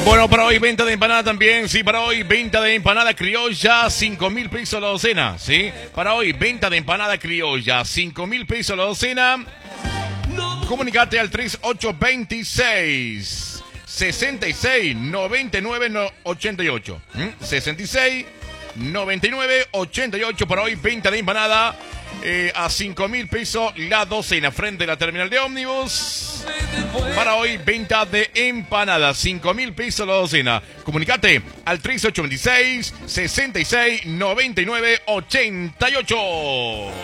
Bueno, para hoy venta de empanada también, sí, para hoy venta de empanada criolla, 5.000 pesos la docena, sí. Para hoy venta de empanada criolla, 5.000 pesos la docena. Comunicate al 3826 66 99 88. 66 99 88 para hoy venta de empanada a 5.000 pesos la docena frente a la terminal de ómnibus. Para hoy venta de empanadas, 5.000 pesos la docena. Comunicate al 3826 66 99 88.